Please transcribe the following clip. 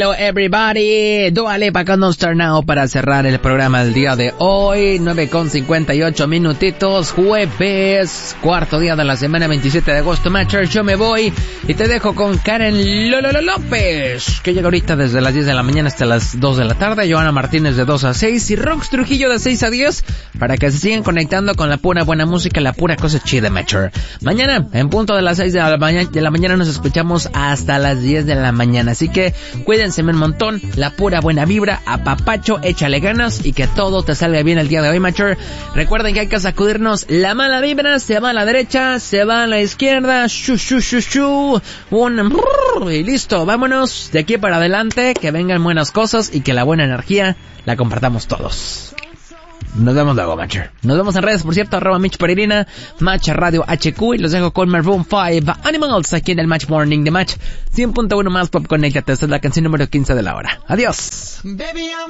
Hello everybody, Dua Lipa con Don't Start Now para cerrar el programa del día de hoy, 9:58 minutitos, jueves, cuarto día de la semana, 27 de agosto, Matcher. Yo me voy y te dejo con Karen López, que llega ahorita desde las 10 de la mañana hasta las 2 de la tarde, Joana Martínez de 2 a 6 y Rox Trujillo de 6 a 10, para que se sigan conectando con la pura buena música, la pura cosa chida, Matcher. Mañana, en punto de las 6 de la mañana, nos escuchamos hasta las 10 de la mañana, así que cuídense un montón, la pura buena vibra, apapacho, échale ganas y que todo te salga bien el día de hoy, Matcher. Recuerden que hay que sacudirnos la mala vibra, se va a la derecha, se va a la izquierda, y listo, vámonos de aquí para adelante, que vengan buenas cosas y que la buena energía la compartamos todos. Nos vemos luego, Matcher. Nos vemos en redes, por cierto, @Mitch Peregrina, Match Radio HQ, y los dejo con Maroon 5 Animals aquí en el Match Morning de Match 100.1 más Pop. Conéctate, esta es la canción número 15 de la hora. Adiós.